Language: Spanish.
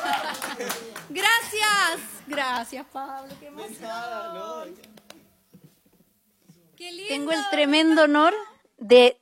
Gracias. Gracias, Pablo. Qué emoción. Qué lindo. Tengo el tremendo honor de